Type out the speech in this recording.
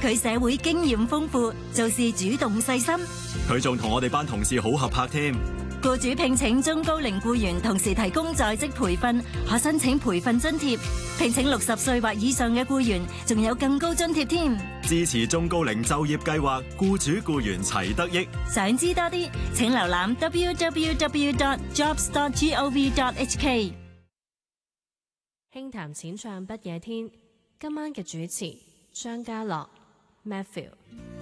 佢社會經驗豐富，做事主動細心。 佢仲同我哋班同事好合拍添。 僱主聘請中高齡僱員，同時提供在職培訓，可申請培訓津貼。聘請60歲或以上嘅僱員，仲有更高津貼添。 支持中高齡就業計劃，僱主僱員齊得益。 想知多啲，請瀏覽 www.jobs.gov.hk。 輕談淺唱不夜天，今晚嘅主持張家樂 Matthew。